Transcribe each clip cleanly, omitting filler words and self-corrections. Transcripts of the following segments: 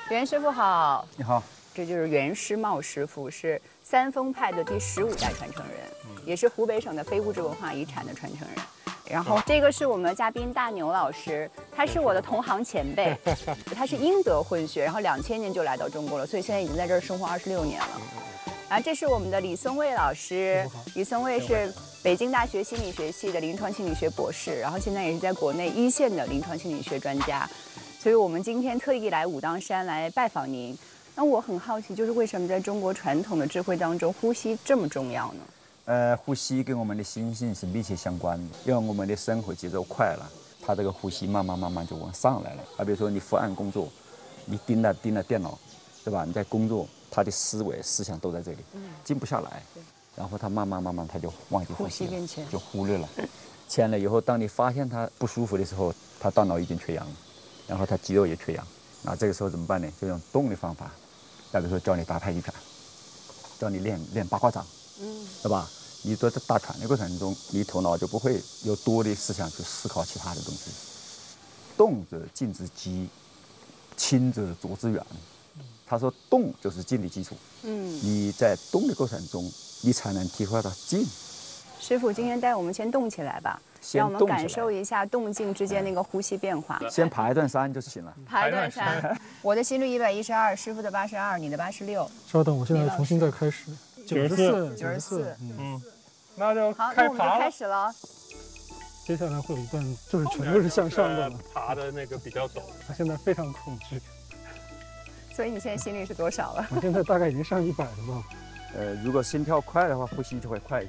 袁师傅好。 你好。 这就是袁师茂师傅，是三丰派的第15代传承人，也是湖北省的非物质文化遗产的传承人。然后这个是我们的嘉宾大牛老师，他是我的同行前辈，他是英德混血，然后2000年就来到中国了，所以现在已经在这儿生活26年了。然后这是我们的李松蔚老师，李松蔚是北京大学心理学系的临床心理学博士，然后现在也是在国内一线的临床心理学专家，所以我们今天特意来武当山来拜访您。那我很好奇，就是为什么在中国传统的智慧当中，呼吸这么重要呢？ 呼吸跟我们的心性是密切相关的。因为我们的生活节奏快了，它这个呼吸慢慢就往上来了。比如说你伏案工作，你盯了电脑，对吧？你在工作，他的思想都在这里，静不下来。然后他慢慢他就忘记呼吸了，就忽略了。签了以后，当你发现他不舒服的时候，他大脑已经缺氧了，然后他肌肉也缺氧。那这个时候怎么办呢？就用动的方法。比如说教你打太极拳，教你练八卦掌，对吧？你在打拳的过程中，你头脑就不会有多的思想去思考其他的东西。动则静之基，轻则着之源。他说动就是静的基础。你在动的过程中，你才能体会到静。 师傅今天带我们先动起来吧，让我们感受一下动静之间那个呼吸变化。 先爬一段山就行了。 爬一段山，我的心率112，师傅的82，你的86。 稍等，我现在重新再开始。94。 那就好，那我们就开始了。 接下来会有一段就是全都是向上的了， 爬的那个比较陡。 他现在非常恐惧。 所以你现在心率是多少了？ 我现在大概已经上100了吧。 如果心跳快的话，呼吸就会快一些。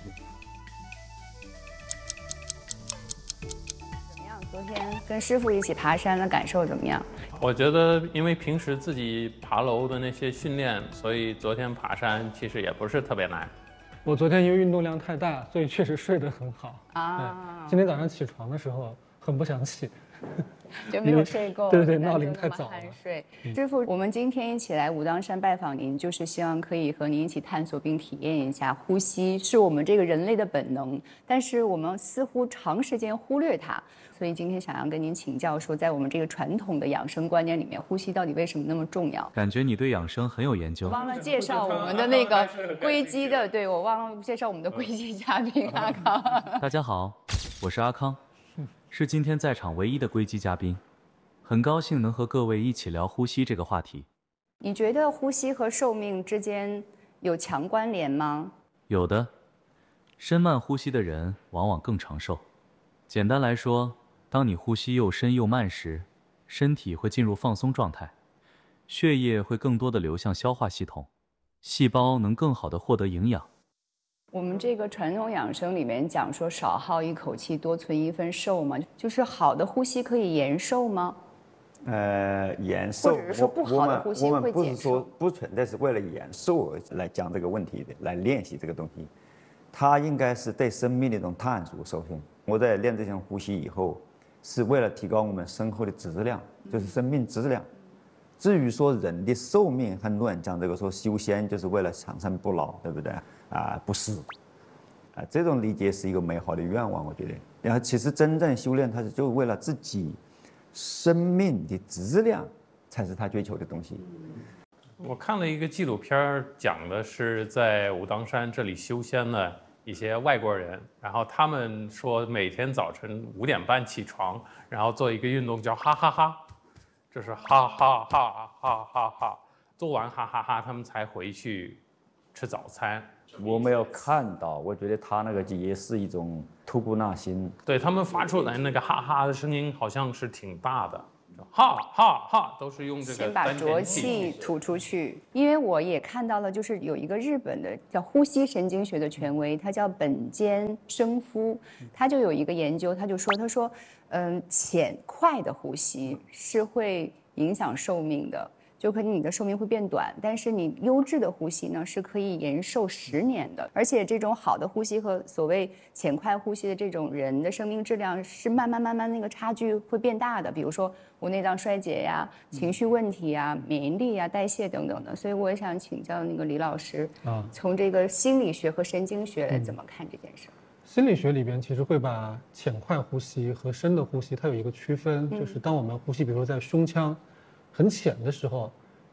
昨天跟师傅一起爬山的感受怎么样？ 我觉得，因为平时自己爬楼的那些训练，所以昨天爬山其实也不是特别难。 我昨天因为运动量太大，所以确实睡得很好啊。今天早上起床的时候很不想起， 就没有睡够。 对，闹铃太早了。 睡。师傅，我们今天一起来武当山拜访您，就是希望可以和您一起探索并体验一下呼吸是我们这个人类的本能，但是我们似乎长时间忽略它。所以今天想要跟您请教说，在我们这个传统的养生观念里面，呼吸到底为什么那么重要？ 感觉你对养生很有研究。 忘了介绍我们的那个龟基的，对，我忘了介绍我们的龟基嘉宾阿康。 大家好，我是阿康，是今天在场唯一的龟基嘉宾，很高兴能和各位一起聊呼吸这个话题。 你觉得呼吸和寿命之间有强关联吗？ 有的，深慢呼吸的人往往更长寿。简单来说，当你呼吸又深又慢时，身体会进入放松状态，血液会更多的流向消化系统，细胞能更好的获得营养。 我们这个传统养生里面讲说少耗一口气，多存一分寿嘛，就是好的呼吸可以延寿吗？ 延寿， 或者是说不好的呼吸会减寿？ 我们不是说不存在是为了延寿来讲这个问题的，来练习这个东西，它应该是对生命的一种探索。首先，我在练这项呼吸以后，是为了提高我们生活的质量，就是生命质量。至于说人的寿命，很多人讲这个说修仙就是为了长生不老，对不对？不是，这种理解是一个美好的愿望，我觉得。然后其实真正修炼，它是就为了自己生命的质量，才是他追求的东西。 我看了一个纪录片，讲的是在武当山这里修仙的一些外国人，然后他们说每天早晨5点半起床，然后做一个运动叫哈哈哈，就是哈哈哈哈哈哈，做完哈哈哈，他们才回去吃早餐。 我没有看到，我觉得他那个也是一种吐故纳新。 对，他们发出来那个哈哈的声音好像是挺大的，哈哈哈，都是用这个先把浊气吐出去。因为我也看到了，就是有一个日本的叫呼吸神经学的权威，他叫本间生夫，他就有一个研究，他说，浅快的呼吸是会影响寿命的。就可能你的寿命会变短，但是你优质的呼吸呢是可以延寿10年的，而且这种好的呼吸和所谓浅快呼吸的这种人的生命质量是慢慢那个差距会变大的，比如说无内脏衰竭呀、情绪问题呀、免疫力呀、代谢等等的。所以我也想请教那个李老师，从这个心理学和神经学来怎么看这件事？ 心理学里边其实会把浅快呼吸和深的呼吸它有一个区分，就是当我们呼吸，比如说在胸腔很浅的时候，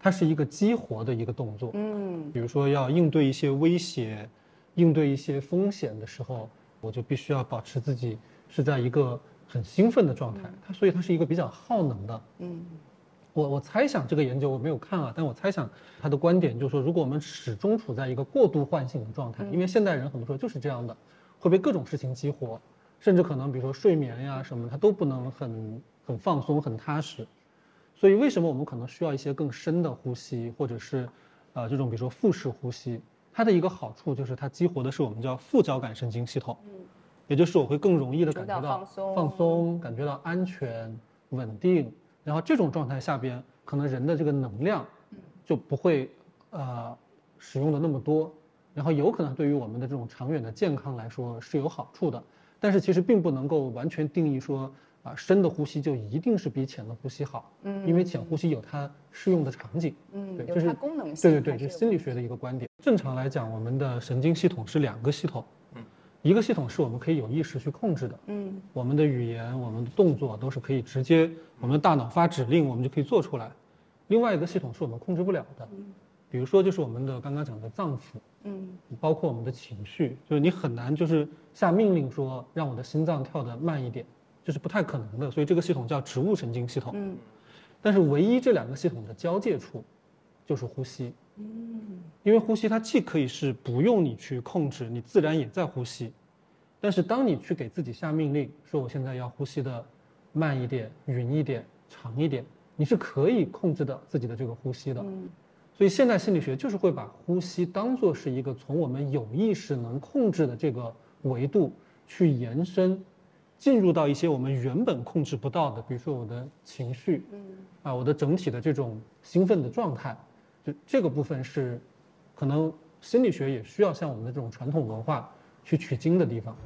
它是一个激活的一个动作。比如说要应对一些威胁、应对一些风险的时候，我就必须要保持自己是在一个很兴奋的状态。所以它是一个比较耗能的。我猜想这个研究我没有看啊，但我猜想他的观点就是说，如果我们始终处在一个过度唤醒的状态，因为现代人很多时候就是这样的，会被各种事情激活，甚至可能比如说睡眠呀什么，它都不能很放松、很踏实。所以为什么我们可能需要一些更深的呼吸，或者是这种比如说腹式呼吸？它的一个好处就是它激活的是我们叫副交感神经系统，也就是我会更容易的感觉到放松，感觉到安全、稳定。然后这种状态下边，可能人的这个能量就不会使用的那么多，然后有可能对于我们的这种长远的健康来说是有好处的。但是其实并不能够完全定义说深的呼吸就一定是比浅的呼吸好，因为浅呼吸有它适用的场景， 对，有它功能性。 对，这是心理学的一个观点。正常来讲，我们的神经系统是2个系统，一个系统是我们可以有意识去控制的，我们的语言、我们的动作都是可以直接我们的大脑发指令，我们就可以做出来。另外一个系统是我们控制不了的，比如说就是我们的刚刚讲的脏腑，包括我们的情绪，就是你很难就是下命令说让我的心脏跳得慢一点，这是不太可能的。所以这个系统叫植物神经系统，但是唯一这2个系统的交界处就是呼吸，因为呼吸它既可以是不用你去控制，你自然也在呼吸，但是当你去给自己下命令说我现在要呼吸的慢一点、匀一点、长一点，你是可以控制到自己的这个呼吸的。所以现代心理学就是会把呼吸当作是一个从我们有意识能控制的这个维度去延伸，进入到一些我们原本控制不到的，比如说我的情绪，我的整体的这种兴奋的状态，就这个部分是可能心理学也需要像我们的这种传统文化去取经的地方。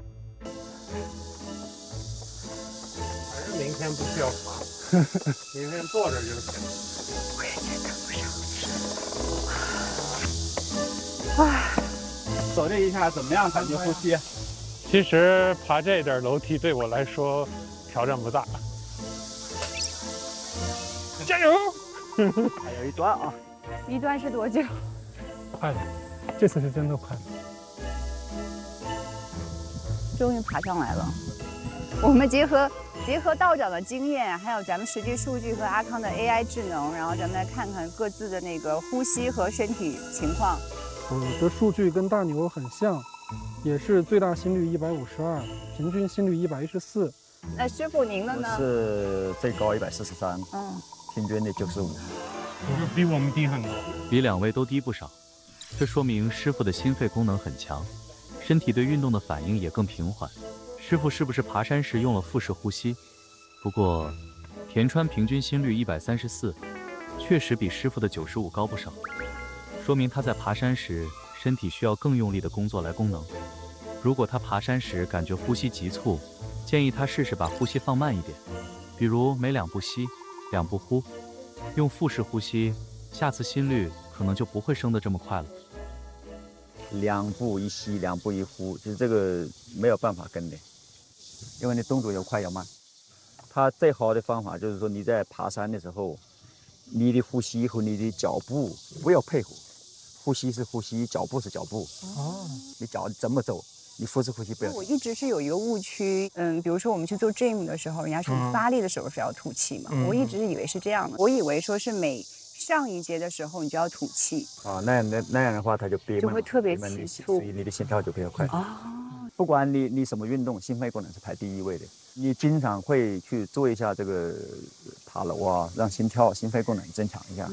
反正明天不需要爬，明天坐着就行。 我也觉得不上走这一下怎么样？感觉呼吸？ 其实爬这点楼梯对我来说挑战不大。加油！ 还有一段啊。 一段是多久？ 快了，这次是真的快了。 终于爬上来了。我们结合道长的经验，还有咱们实际数据和阿康的 AI 智能，然后咱们来看看各自的那个呼吸和身体情况。 我的数据跟大牛很像，也是最大心率152，平均心率114。 那师傅您的呢？ 我是最高143，平均的95。 比我们低很多， 比2位都低不少。这说明师傅的心肺功能很强，身体对运动的反应也更平缓。师傅是不是爬山时用了腹式呼吸？不过田川平均心率134，确实比师傅的95高不少，说明他在爬山时身体需要更用力的工作来功能。如果他爬山时感觉呼吸急促，建议他试试把呼吸放慢一点，比如每2步吸2步呼，用腹式呼吸，下次心率可能就不会升得这么快了。 2步一吸，2步一呼，就是这个没有办法跟的，因为你动作要快要慢。它最好的方法就是说你在爬山的时候，你的呼吸和你的脚步不要配合，呼吸是呼吸，脚步是脚步。你脚怎么走，你腹式呼吸不要。 我一直是有一个误区，比如说我们去做 gym 的时候，人家说发力的时候是要吐气嘛，我一直以为是这样的，我以为说是每上一节的时候你就要吐气。 那样的话，它就憋闷， 就会特别急促， 所以你的心跳就比较快。不管你什么运动，心肺功能是排第1位的。你经常会去做一下这个爬楼啊，让心肺功能增强一下。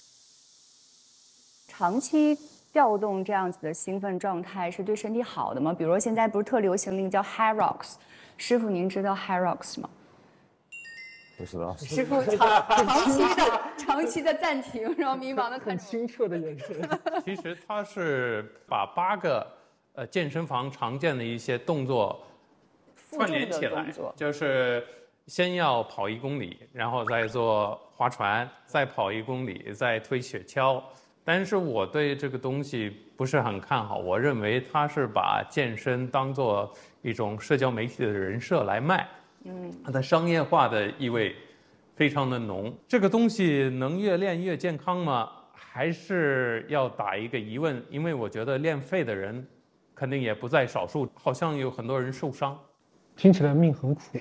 长期调动这样子的兴奋状态是对身体好的吗？比如说现在不是特流行那个叫 HYROX， 师傅您知道 HYROX 吗？ 不知道。 师傅长期的暂停，然后迷茫的看着。 很清澈的眼神。 其实它是把8个健身房常见的一些动作串联起来，就是先要跑1公里，然后再做划船，再跑1公里，再推雪橇。但是我对这个东西不是很看好，我认为它是把健身当做一种社交媒体的人设来卖，它的商业化的意味非常的浓。这个东西能越练越健康吗？还是要打一个疑问，因为我觉得练肺的人肯定也不在少数，好像有很多人受伤。 听起来命很苦。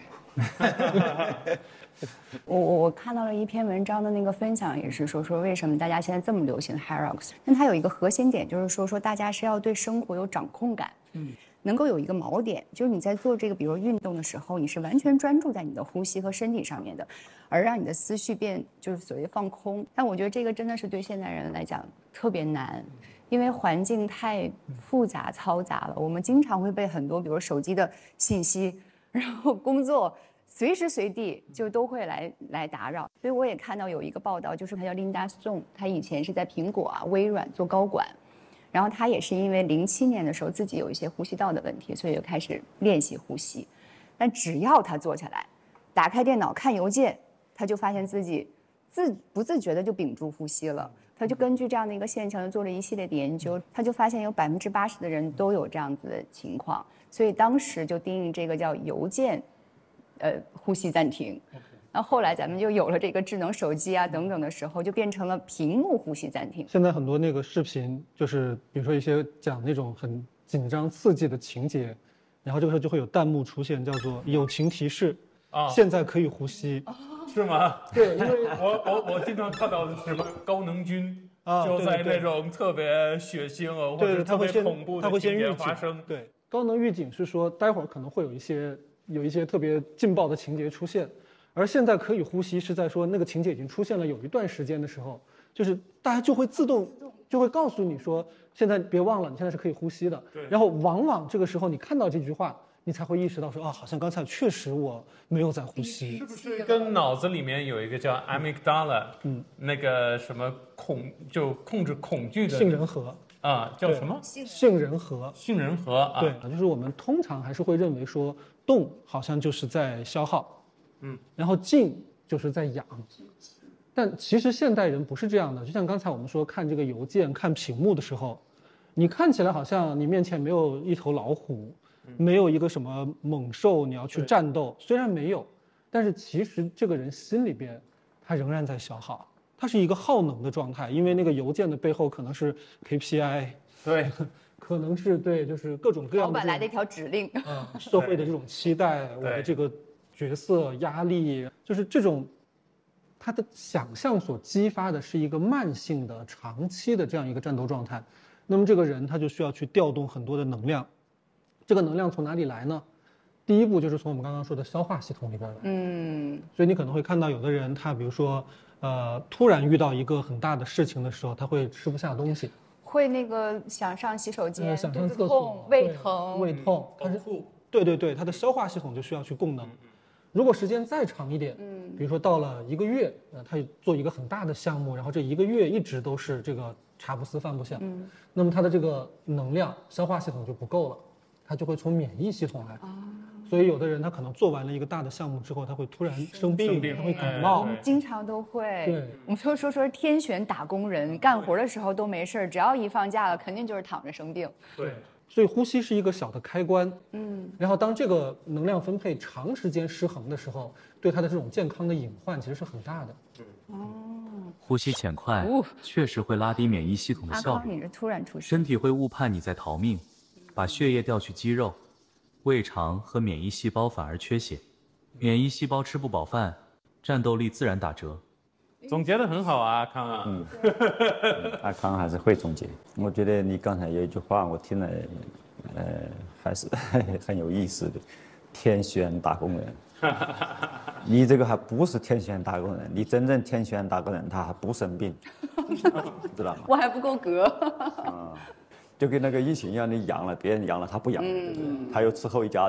我看到了一篇文章的那个分享，也是说为什么大家现在这么流行 HYROX， 但它有一个核心点，就是说大家是要对生活有掌控感，能够有一个锚点，就是你在做这个比如运动的时候，你是完全专注在你的呼吸和身体上面的，而让你的思绪就是所谓放空。但我觉得这个真的是对现代人来讲特别难，因为环境太复杂嘈杂了，我们经常会被很多比如手机的信息，然后工作随时随地就都会来打扰。所以我也看到有一个报道，就是他叫 Linda Stone， 他以前是在苹果微软做高管，然后他也是因为07年的时候自己有一些呼吸道的问题，所以就开始练习呼吸。但只要他坐下来，打开电脑看邮件，他就发现自己不自觉的就屏住呼吸了。他就根据这样的一个现象做了一系列的研究，他就发现有80%的人都有这样子的情况，所以当时就定义这个叫邮件呼吸暂停。那后来咱们就有了这个智能手机啊等等的时候，就变成了屏幕呼吸暂停。 现在很多那个视频，就是比如说一些讲那种很紧张刺激的情节，然后这个时候就会有弹幕出现，叫做友情提示现在可以呼吸。 是吗？ 对，因为我经常看到的是什么高能军就在那种特别血腥或者特别恐怖的情节发生。 对，高能预警是说待会儿可能会有一些特别劲爆的情节出现，而现在可以呼吸是在说那个情节已经出现了有一段时间的时候，就是大家就会自动就会告诉你说，现在别忘了你现在是可以呼吸的。 对。 然后往往这个时候你看到这句话，你才会意识到说好像刚才确实我没有在呼吸。 是不是跟脑子里面有一个叫 amygdala， 那个什么控制恐惧的杏仁核啊，叫什么？ 杏仁核。 杏仁核啊。 对，就是我们通常还是会认为说动好像就是在消耗，然后静就是在养。但其实现代人不是这样的，就像刚才我们说看这个邮件、看屏幕的时候，你看起来好像你面前没有一头老虎，没有一个什么猛兽你要去战斗，虽然没有，但是其实这个人心里边他仍然在消耗，他是一个耗能的状态，因为那个邮件的背后可能是 KPI， 对， 可能是对，就是各种各样的老板来的一条指令， 社会的这种期待，我的这个角色压力，就是这种他的想象所激发的是一个慢性的、长期的这样一个战斗状态。那么这个人他就需要去调动很多的能量，这个能量从哪里来呢？第一步就是从我们刚刚说的消化系统里边来。所以你可能会看到有的人他比如说突然遇到一个很大的事情的时候，他会吃不下东西， 会那个想上洗手间， 想上厕所， 痛、胃疼、 胃痛，对，他的消化系统就需要去供能。如果时间再长一点，比如说到了1个月，他做一个很大的项目，然后这1个月一直都是这个茶不思饭不想，那么他的这个能量消化系统就不够了，他就会从免疫系统来。所以有的人他可能做完了一个大的项目之后，他会突然生病，他会感冒。 我们经常都会， 对， 我们就说天选打工人，干活的时候都没事，只要一放假了，肯定就是躺着生病。 对。 所以呼吸是一个小的开关，然后当这个能量分配长时间失衡的时候，对他的这种健康的隐患其实是很大的。 呼吸浅快确实会拉低免疫系统的效率， 你是突然出现， 身体会误判你在逃命，把血液调去肌肉，胃肠和免疫细胞反而缺血，免疫细胞吃不饱饭，战斗力自然打折。 总结得很好啊，阿康啊。 阿康还是会总结。我觉得你刚才有一句话我听了，还是很有意思的。天选打工人，你这个还不是天选打工人，你真正天选打工人他还不生病，知道吗？ 我还不够格。 就跟那个疫情一样，你阳了，别人阳了他不阳，对不对？他又伺候一家